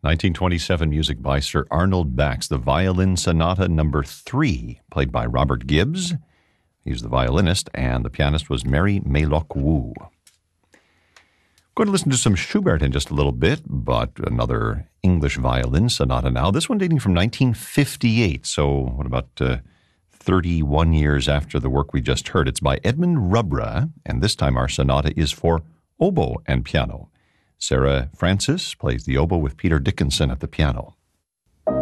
1927 music by Sir Arnold Bax, the Violin Sonata Number 3, played by Robert Gibbs. He's the violinist, and the pianist was Mary Maylock Wu. Going to listen to some Schubert in just a little bit, but another English violin sonata now. This one dating from 1958, so what about 31 years after the work we just heard. It's by Edmund Rubra, and this time our sonata is for oboe and piano. Sarah Francis plays the oboe with Peter Dickinson at the piano.